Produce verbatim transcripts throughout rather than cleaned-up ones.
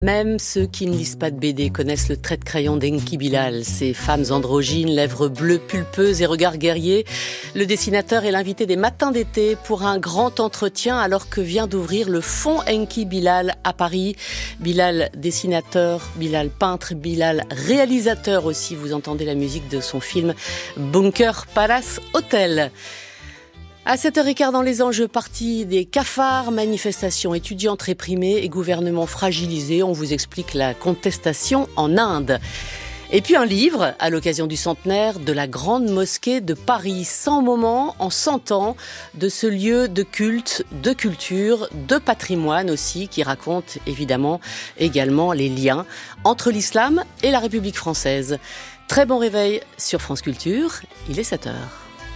Même ceux qui ne lisent pas de B D connaissent le trait de crayon d'Enki Bilal. Ces femmes androgynes, lèvres bleues pulpeuses et regards guerriers. Le dessinateur est l'invité des matins d'été pour un grand entretien alors que vient d'ouvrir le Fonds Enki Bilal à Paris. Bilal dessinateur, Bilal peintre, Bilal réalisateur aussi. Vous entendez la musique de son film Bunker Palace Hotel. À sept heures quinze dans les enjeux, partie des cafards, manifestations étudiantes réprimées et gouvernement fragilisé. On vous explique la contestation en Inde. Et puis un livre, à l'occasion du centenaire de la Grande Mosquée de Paris. cent moments en cent ans de ce lieu de culte, de culture, de patrimoine aussi, qui raconte évidemment également les liens entre l'islam et la République française. Très bon réveil sur France Culture, il est sept heures.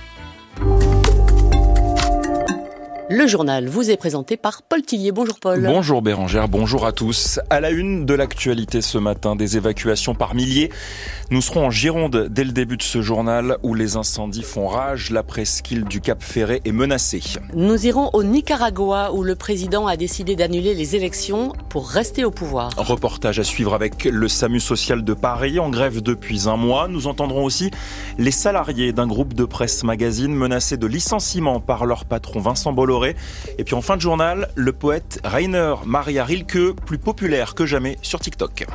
Le journal vous est présenté par Paul Tillier. Bonjour Paul. Bonjour Bérangère, bonjour à tous. À la une de l'actualité ce matin, des évacuations par milliers. Nous serons en Gironde dès le début de ce journal où les incendies font rage. La presqu'île du Cap Ferret est menacée. Nous irons au Nicaragua où le président a décidé d'annuler les élections pour rester au pouvoir. Reportage à suivre avec le SAMU social de Paris en grève depuis un mois. Nous entendrons aussi les salariés d'un groupe de presse magazine menacés de licenciement par leur patron Vincent Bolloré. Et puis en fin de journal, le poète Rainer Maria Rilke, plus populaire que jamais sur TikTok.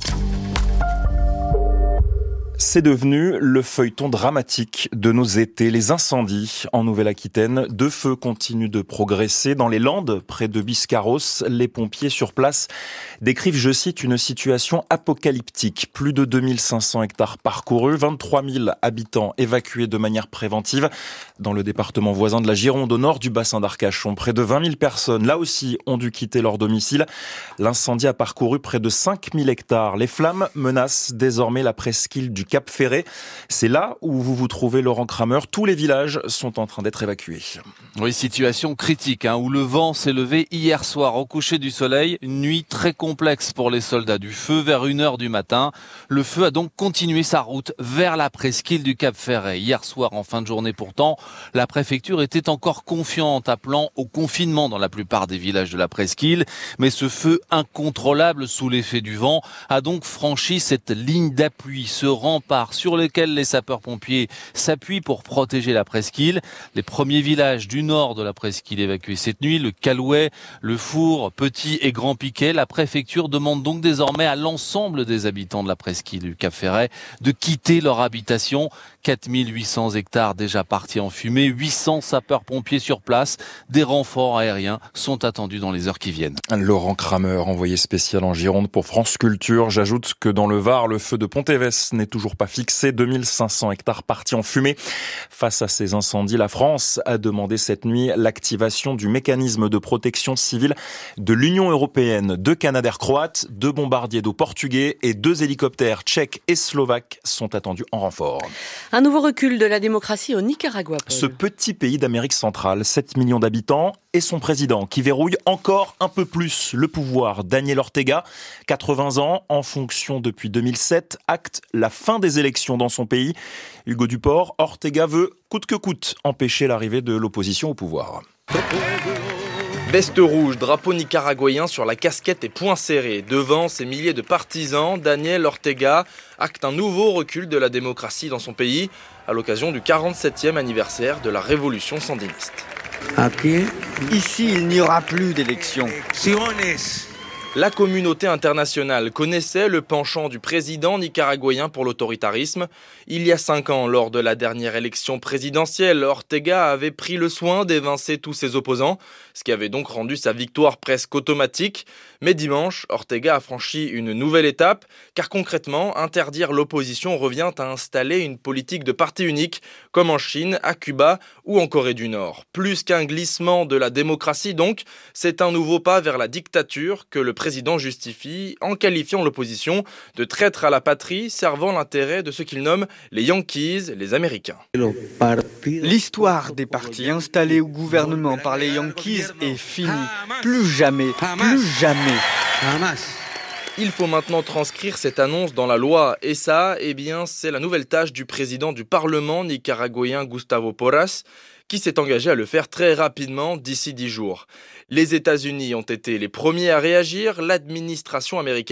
C'est devenu le feuilleton dramatique de nos étés. Les incendies en Nouvelle-Aquitaine. Deux feux continuent de progresser. Dans les Landes, près de Biscarrosse, les pompiers sur place décrivent, je cite, une situation apocalyptique. Plus de deux mille cinq cents hectares parcourus, vingt-trois mille habitants évacués de manière préventive. Dans le département voisin de la Gironde, au nord du bassin d'Arcachon, près de vingt mille personnes, là aussi, ont dû quitter leur domicile. L'incendie a parcouru près de cinq mille hectares. Les flammes menacent désormais la presqu'île du Cap Ferret. C'est là où vous vous trouvez, Laurent Kramer. Tous les villages sont en train d'être évacués. Oui, situation critique, hein, où le vent s'est levé hier soir au coucher du soleil. Une nuit très complexe pour les soldats du feu vers une heure du matin. Le feu a donc continué sa route vers la presqu'île du Cap Ferret. Hier soir, en fin de journée pourtant, la préfecture était encore confiante, appelant au confinement dans la plupart des villages de la presqu'île. Mais ce feu incontrôlable sous l'effet du vent a donc franchi cette ligne d'appui, ce rempart sur lequel les sapeurs-pompiers s'appuient pour protéger la presqu'île. Les premiers villages du nord de la presqu'île évacués cette nuit, le Calouet, le Four, Petit et Grand Piquet. La préfecture demande donc désormais à l'ensemble des habitants de la presqu'île du Cap Ferret de quitter leur habitation. quatre mille huit cents hectares déjà partis en fumée, huit cents sapeurs-pompiers sur place. Des renforts aériens sont attendus dans les heures qui viennent. Laurent Kramer, envoyé spécial en Gironde pour France Culture. J'ajoute que dans le Var, le feu de Pontévès n'est toujours pas fixé. deux mille cinq cents hectares partis en fumée. Face à ces incendies, la France a demandé cette nuit l'activation du mécanisme de protection civile de l'Union européenne. Deux Canadair croates, deux bombardiers d'eau portugais et deux hélicoptères tchèques et slovaques sont attendus en renfort. Un nouveau recul de la démocratie au Nicaragua, Paul. Ce petit pays d'Amérique centrale, sept millions d'habitants, et son président qui verrouille encore un peu plus le pouvoir. Daniel Ortega, quatre-vingts ans, en fonction depuis deux mille sept, acte la fin des élections dans son pays. Hugo Duport, Ortega veut coûte que coûte empêcher l'arrivée de l'opposition au pouvoir. Veste rouge, drapeau nicaraguayen sur la casquette et poings serrés. Devant ces milliers de partisans, Daniel Ortega acte un nouveau recul de la démocratie dans son pays à l'occasion du quarante-septième anniversaire de la révolution sandiniste. Ici, il n'y aura plus d'élections. La communauté internationale connaissait le penchant du président nicaraguayen pour l'autoritarisme. Il y a cinq ans, lors de la dernière élection présidentielle, Ortega avait pris le soin d'évincer tous ses opposants, ce qui avait donc rendu sa victoire presque automatique. Mais dimanche, Ortega a franchi une nouvelle étape, car concrètement, interdire l'opposition revient à installer une politique de parti unique, comme en Chine, à Cuba ou en Corée du Nord. Plus qu'un glissement de la démocratie donc, c'est un nouveau pas vers la dictature que le président justifie en qualifiant l'opposition de traître à la patrie, servant l'intérêt de ce qu'il nomme les Yankees, les Américains. L'histoire des partis installés au gouvernement par les Yankees est finie. Plus jamais, plus jamais. Il faut maintenant transcrire cette annonce dans la loi. Et ça, eh bien, c'est la nouvelle tâche du président du Parlement nicaraguayen Gustavo Porras, qui s'est engagé à le faire très rapidement d'ici dix jours. Les États-Unis ont été les premiers à réagir. L'administration américaine